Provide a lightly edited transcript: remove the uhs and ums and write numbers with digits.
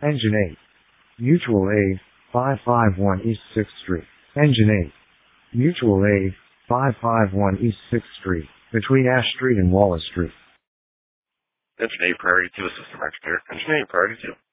Engine 8. Mutual Aid, 551 East 6th Street. Engine 8. Mutual Aid, 551 East 6th Street, between Ash Street and Wallace Street. Engine 8, Priority 2, Assistant Director. Engine 8, Priority 2.